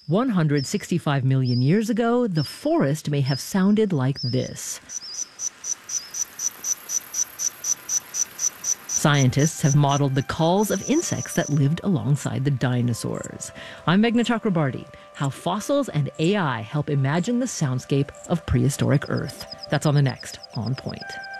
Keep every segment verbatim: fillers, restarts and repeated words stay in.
one hundred sixty-five million years ago, the forest may have sounded like this. Scientists have modeled the calls of insects that lived alongside the dinosaurs. I'm Meghna Chakrabarty. How fossils and A I help imagine the soundscape of prehistoric Earth. That's on the next On Point.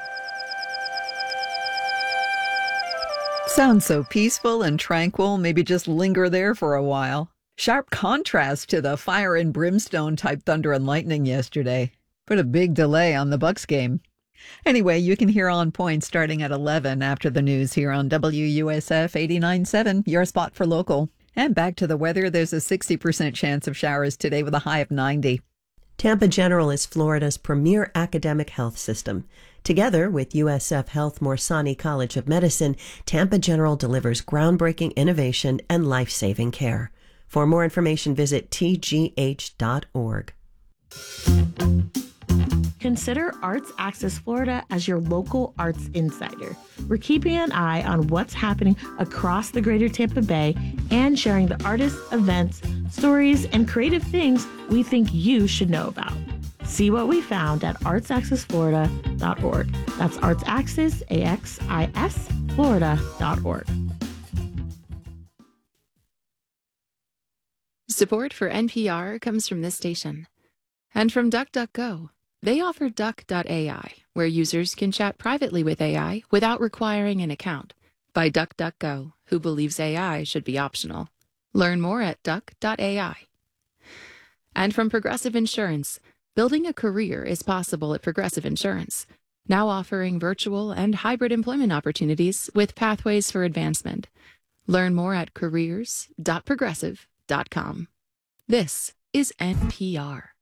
Sounds so peaceful and tranquil, maybe just linger there for a while. Sharp contrast to the fire and brimstone type thunder and lightning yesterday. Put a big delay on the Bucks game. Anyway, you can hear On Point starting at eleven after the news here on W U S F eighty-nine point seven, your spot for local. And back to the weather, there's a sixty percent chance of showers today with a high of ninety. Tampa General is Florida's premier academic health system. Together with U S F Health Morsani College of Medicine, Tampa General delivers groundbreaking innovation and life-saving care. For more information, visit T G H dot org. Consider Arts Access Florida as your local arts insider. We're keeping an eye on what's happening across the greater Tampa Bay and sharing the artists, events, stories, and creative things we think you should know about. See what we found at arts access florida dot org. That's artsaccess, A X I S, Florida dot org. Support for N P R comes from this station and from DuckDuckGo. They offer duck dot A I, where users can chat privately with A I without requiring an account, by DuckDuckGo, who believes A I should be optional. Learn more at duck dot A I. And from Progressive Insurance, building a career is possible at Progressive Insurance, now offering virtual and hybrid employment opportunities with pathways for advancement. Learn more at careers dot progressive dot com. This is N P R.